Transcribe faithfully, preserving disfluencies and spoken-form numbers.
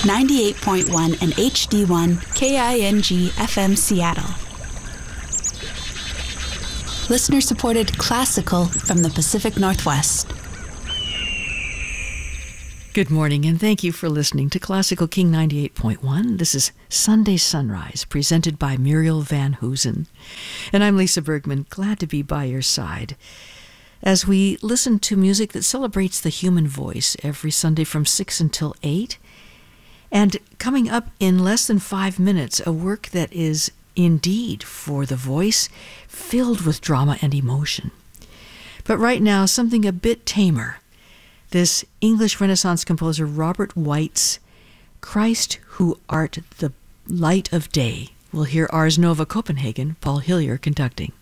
ninety-eight point one and H D one K I N G F M Seattle. Listener-supported classical from the Pacific Northwest. Good morning, and thank you for listening to Classical King ninety-eight point one. This is Sunday Sunrise, presented by Muriel Van Hoosen. And I'm Lisa Bergman, glad to be by your side as we listen to music that celebrates the human voice every Sunday from six until eight. And coming up in less than five minutes, a work that is indeed for the voice, filled with drama and emotion. But right now, something a bit tamer. This English Renaissance composer Robert White's Christ Who Art the Light of Day. We'll hear Ars Nova Copenhagen, Paul Hillier conducting.